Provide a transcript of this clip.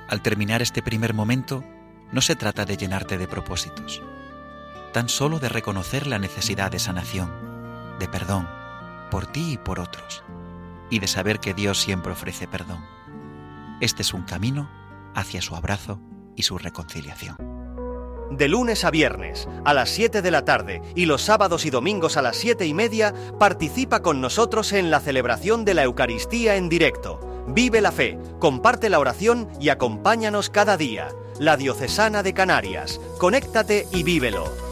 Al terminar este primer momento, no se trata de llenarte de propósitos, tan solo de reconocer la necesidad de sanación, de perdón, por ti y por otros, y de saber que Dios siempre ofrece perdón. Este es un camino hacia su abrazo y su reconciliación. De lunes a viernes, a las 7 de la tarde y los sábados y domingos a las 7:30, participa con nosotros en la celebración de la Eucaristía en directo. Vive la fe, comparte la oración y acompáñanos cada día. La Diocesana de Canarias. Conéctate y vívelo.